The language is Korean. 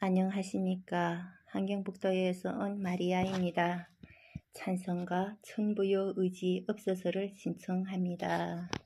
안녕하십니까. 환경북도에서 온 마리아입니다. 찬성과 천부요 의지 없어서를 신청합니다.